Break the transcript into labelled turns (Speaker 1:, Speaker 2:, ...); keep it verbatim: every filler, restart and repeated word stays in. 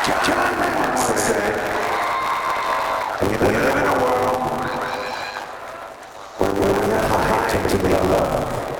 Speaker 1: John Lennon said, we live in a world where we're fighting to make love.